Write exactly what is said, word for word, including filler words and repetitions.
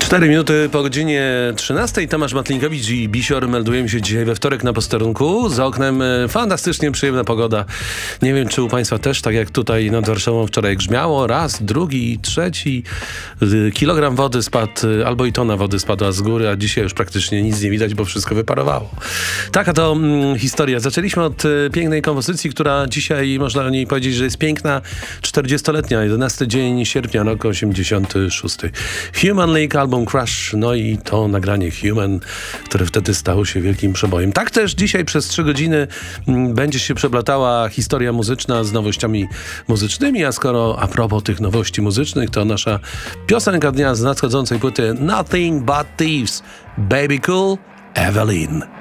Cztery minuty po godzinie trzynastej. Tomasz Matlinkowicz i Bisior meldujemy się dzisiaj we wtorek na posterunku. Za oknem fantastycznie przyjemna pogoda. Nie wiem, czy u państwa też, tak jak tutaj nad Warszawą wczoraj grzmiało. Raz, drugi, trzeci. Kilogram wody spadł, albo i tona wody spadła z góry, a dzisiaj już praktycznie nic nie widać, bo wszystko wyparowało. Taka to mm, historia. Zaczęliśmy od y, pięknej kompozycji, która dzisiaj, można o niej powiedzieć, że jest piękna. czterdziestoletnia, jedenasty dzień sierpnia roku osiemdziesiąty szósty. Human League, album Crush, no i to nagranie Human, które wtedy stało się wielkim przebojem. Tak też dzisiaj przez trzy godziny m, będzie się przeplatała historia muzyczna z nowościami muzycznymi, a skoro a propos tych nowości muzycznych, to nasza piosenka dnia z nadchodzącej płyty Nothing But Thieves, Baby Cool, Evelyn.